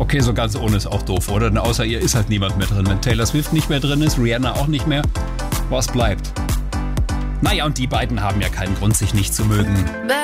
Okay, so ganz ohne ist auch doof, oder? Denn außer ihr ist halt niemand mehr drin. Wenn Taylor Swift nicht mehr drin ist, Rihanna auch nicht mehr, was bleibt? Naja, und die beiden haben ja keinen Grund, sich nicht zu mögen.